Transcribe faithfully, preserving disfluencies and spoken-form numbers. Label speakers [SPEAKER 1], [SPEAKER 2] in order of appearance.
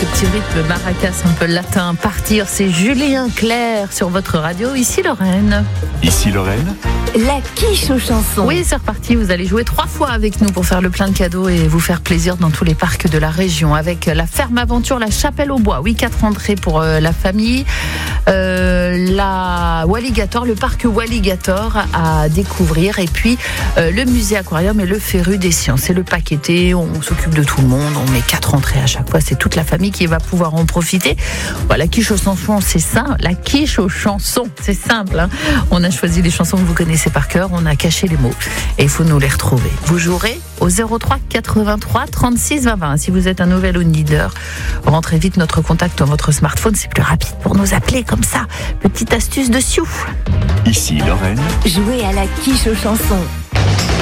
[SPEAKER 1] ce petit rythme maracas un peu latin. Partir, c'est Julien Clerc sur votre radio. Ici Lorraine.
[SPEAKER 2] Ici Lorraine.
[SPEAKER 3] La quiche aux chansons.
[SPEAKER 1] Oui, c'est reparti. Vous allez jouer trois fois avec nous pour faire le plein de cadeaux et vous faire plaisir dans tous les parcs de la région. Avec la ferme aventure, la Chapelle aux Bois. Oui, quatre entrées pour euh, la famille. Euh, la Walligator, le parc Walligator à découvrir. Et puis euh, le musée aquarium et le Féru des sciences. C'est le paqueté. On s'occupe de tout le monde. On met quatre entrées à chaque fois. C'est toute la famille qui va pouvoir en profiter. Voilà, la quiche aux chansons, c'est ça. La quiche aux chansons, c'est simple. Hein. On a choisi des chansons que vous connaissez par cœur. On a caché les mots et il faut nous les retrouver. Vous jouerez au zéro trois quatre-vingt-trois trente-six vingt vingt. Si vous êtes un nouvel auditeur, rentrez vite notre contact dans votre smartphone. C'est plus rapide pour nous appeler comme ça. Petite astuce de Sioux.
[SPEAKER 2] Ici Lorraine.
[SPEAKER 3] Jouez à la quiche aux chansons.